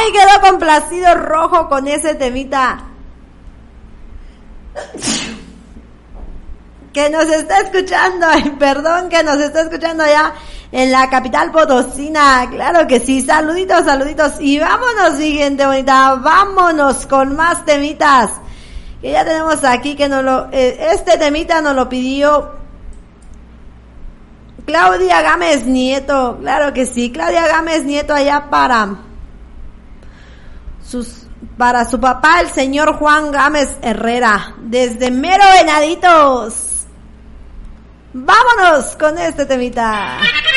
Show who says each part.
Speaker 1: Ay, quedó complacido Rojo con ese temita. Que nos está escuchando, perdón, que nos está escuchando allá en la capital potosina. Claro que sí, saluditos, saluditos. Y vámonos, mi gente bonita, vámonos con más temitas. Que ya tenemos aquí que este temita nos lo pidió Claudia Gámez Nieto. Claro que sí, Claudia Gámez Nieto allá para su papá, el señor Juan Gámez Herrera, desde Mero Venaditos. Vámonos con este temita.